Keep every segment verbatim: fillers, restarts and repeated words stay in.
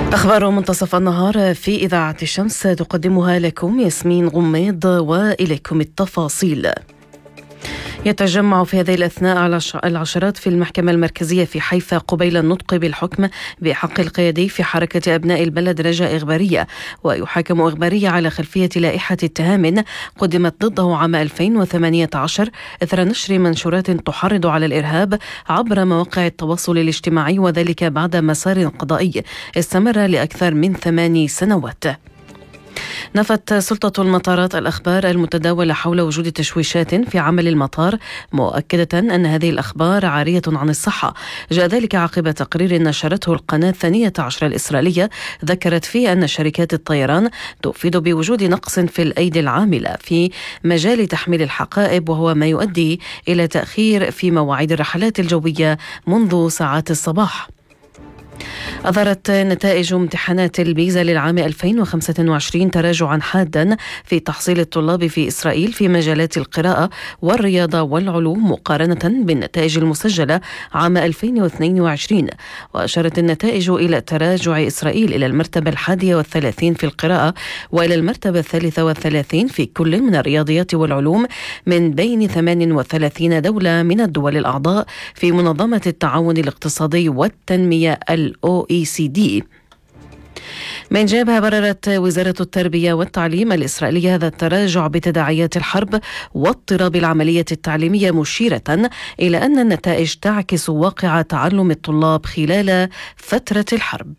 أخبار منتصف النهار في إذاعة الشمس تقدمها لكم ياسمين غميض، وإليكم التفاصيل. يتجمع في هذه الأثناء العشرات في المحكمة المركزية في حيفا قبيل النطق بالحكم بحق القيادي في حركة أبناء البلد رجاء إغبارية، ويحاكم إغبارية على خلفية لائحة اتهام قدمت ضده عام ألفين وثمانية عشر إثر نشر منشورات تحرض على الإرهاب عبر مواقع التواصل الاجتماعي، وذلك بعد مسار قضائي استمر لأكثر من ثماني سنوات. نفت سلطة المطارات الأخبار المتداولة حول وجود تشويشات في عمل المطار، مؤكدة أن هذه الأخبار عارية عن الصحة. جاء ذلك عقب تقرير نشرته القناة الثانية عشر الإسرائيلية ذكرت فيه أن شركات الطيران تفيد بوجود نقص في الأيدي العاملة في مجال تحميل الحقائب، وهو ما يؤدي إلى تأخير في مواعيد الرحلات الجوية منذ ساعات الصباح. أظهرت نتائج امتحانات الفيزا للعام ألفين وخمسة وعشرين تراجعا حادا في تحصيل الطلاب في إسرائيل في مجالات القراءة والرياضة والعلوم مقارنة بالنتائج المسجلة عام ألفين واثنين وعشرين. وأشارت النتائج إلى تراجع إسرائيل إلى المرتبة الحادية والثلاثين في القراءة وإلى المرتبة الثالثة والثلاثين في كل من الرياضيات والعلوم من بين ثمان وثلاثين دولة من الدول الأعضاء في منظمة التعاون الاقتصادي والتنمية ال أو إي سي دي. من جابها بررت وزارة التربية والتعليم الإسرائيلية هذا التراجع بتداعيات الحرب واضطراب العملية التعليمية، مشيرة إلى أن النتائج تعكس واقع تعلم الطلاب خلال فترة الحرب.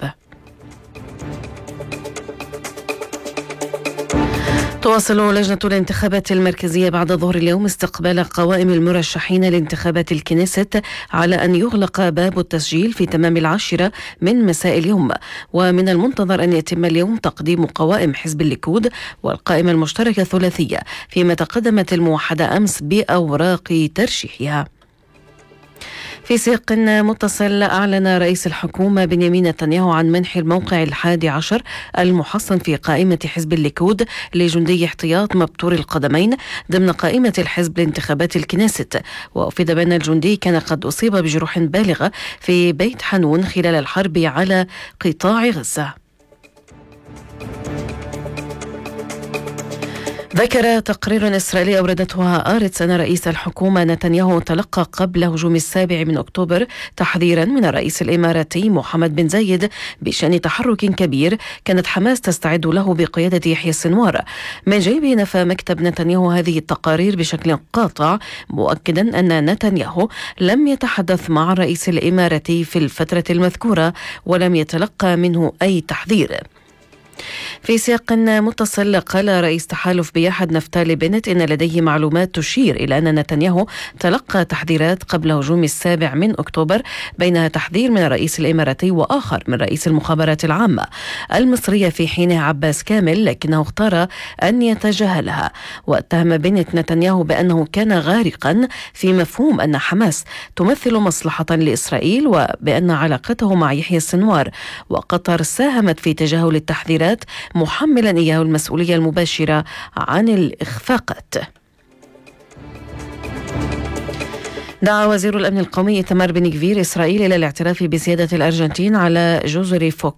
تواصل لجنة الانتخابات المركزية بعد ظهر اليوم استقبال قوائم المرشحين لانتخابات الكنيست على أن يغلق باب التسجيل في تمام العاشرة من مساء اليوم، ومن المنتظر أن يتم اليوم تقديم قوائم حزب الليكود والقائمة المشتركة الثلاثية، فيما تقدمت الموحدة أمس بأوراق ترشيحها. في سياق متصل، أعلن رئيس الحكومة بنيامين نتنياهو عن منح الموقع الحادي عشر المحصن في قائمة حزب الليكود لجندي احتياط مبتور القدمين ضمن قائمة الحزب لانتخابات الكنيست. وأفيد بأن الجندي كان قد أصيب بجروح بالغة في بيت حنون خلال الحرب على قطاع غزة. ذكر تقرير إسرائيلي أوردته آرتس أن رئيس الحكومة نتنياهو تلقى قبل هجوم السابع من أكتوبر تحذيرا من الرئيس الإماراتي محمد بن زايد بشأن تحرك كبير كانت حماس تستعد له بقيادة يحيى السنوار. من جانبه نفى مكتب نتنياهو هذه التقارير بشكل قاطع، مؤكدا أن نتنياهو لم يتحدث مع الرئيس الإماراتي في الفترة المذكورة ولم يتلقى منه أي تحذير. في سياق متصل، قال رئيس تحالف بيحد نفتالي بنت إن لديه معلومات تشير إلى أن نتنياهو تلقى تحذيرات قبل هجوم السابع من أكتوبر، بينها تحذير من الرئيس الإماراتي وآخر من رئيس المخابرات العامة المصرية في حينه عباس كامل، لكنه اختار أن يتجاهلها. واتهم بنت نتنياهو بأنه كان غارقا في مفهوم أن حماس تمثل مصلحة لإسرائيل، وبأن علاقته مع يحيى السنوار وقطر ساهمت في تجاهل التحذيرات، محملا إياه المسؤولية المباشرة عن الإخفاقات. دعا وزير الأمن القومي إيتمار بن غفير إسرائيل إلى الاعتراف بسيادة الأرجنتين على جزر فوك